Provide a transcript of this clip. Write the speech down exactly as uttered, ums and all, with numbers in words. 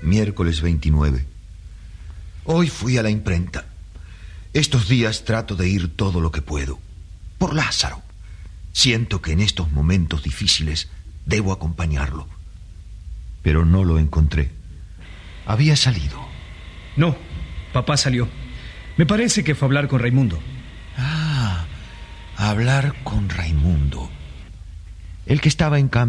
miércoles veintinueve. Hoy fui a la imprenta. Estos días trato de ir todo lo que puedo. Por Lázaro. Siento que en estos momentos difíciles debo acompañarlo. Pero no lo encontré. Había salido. No, papá salió. Me parece que fue a hablar con Raimundo. Ah, hablar con Raimundo. El que estaba en cambio